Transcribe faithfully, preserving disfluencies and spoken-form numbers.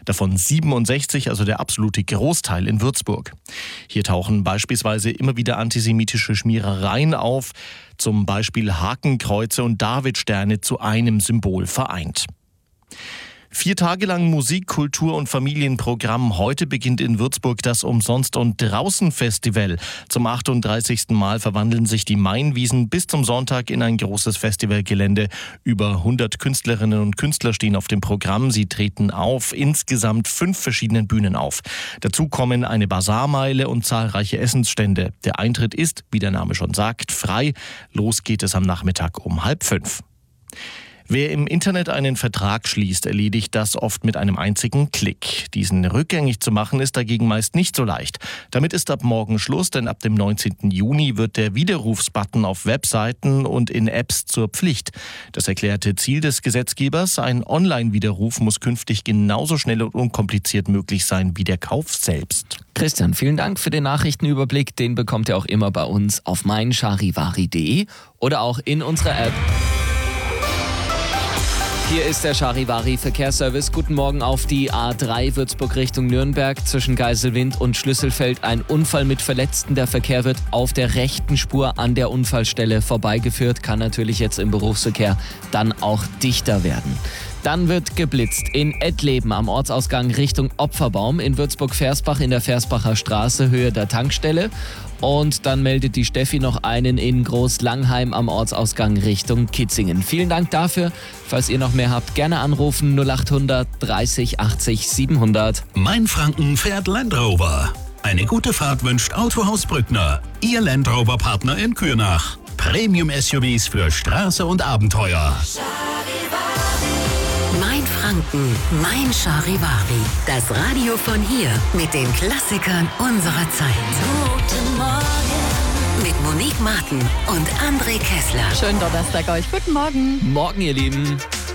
davon siebenundsechzig, also der absolute Großteil, in Würzburg. Hier tauchen beispielsweise immer wieder antisemitische Schmierereien auf, zum Beispiel Hakenkreuze und Davidsterne zu einem Symbol vereint. Vier Tage lang Musik, Kultur und Familienprogramm. Heute beginnt in Würzburg das Umsonst- und Draußen-Festival. Zum achtunddreißigsten Mal verwandeln sich die Mainwiesen bis zum Sonntag in ein großes Festivalgelände. Über hundert Künstlerinnen und Künstler stehen auf dem Programm. Sie treten auf insgesamt fünf verschiedenen Bühnen auf. Dazu kommen eine Basarmeile und zahlreiche Essensstände. Der Eintritt ist, wie der Name schon sagt, frei. Los geht es am Nachmittag um halb fünf. Wer im Internet einen Vertrag schließt, erledigt das oft mit einem einzigen Klick. Diesen rückgängig zu machen, ist dagegen meist nicht so leicht. Damit ist ab morgen Schluss, denn ab dem neunzehnten Juni wird der Widerrufsbutton auf Webseiten und in Apps zur Pflicht. Das erklärte Ziel des Gesetzgebers: ein Online-Widerruf muss künftig genauso schnell und unkompliziert möglich sein wie der Kauf selbst. Christian, vielen Dank für den Nachrichtenüberblick. Den bekommt ihr auch immer bei uns auf mein charivari punkt de oder auch in unserer App. Hier ist der Charivari Verkehrsservice. Guten Morgen auf die A drei Würzburg Richtung Nürnberg. Zwischen Geiselwind und Schlüsselfeld ein Unfall mit Verletzten. Der Verkehr wird auf der rechten Spur an der Unfallstelle vorbeigeführt. Kann natürlich jetzt im Berufsverkehr dann auch dichter werden. Dann wird geblitzt in Ettleben am Ortsausgang Richtung Opferbaum, in Würzburg-Versbach in der Versbacher Straße, Höhe der Tankstelle. Und dann meldet die Steffi noch einen in Groß-Langheim am Ortsausgang Richtung Kitzingen. Vielen Dank dafür. Falls ihr noch mehr habt, gerne anrufen null achthundert dreißig achtzig siebenhundert. Mainfranken fährt Land Rover. Eine gute Fahrt wünscht Autohaus Brückner. Ihr Land Rover-Partner in Kürnach. Premium-S U Vs für Straße und Abenteuer. Mainfranken, mein Charivari. Das Radio von hier mit den Klassikern unserer Zeit. Guten Morgen mit Monique Martin und André Kessler. Schönen Donnerstag euch. Guten Morgen. Morgen, ihr Lieben.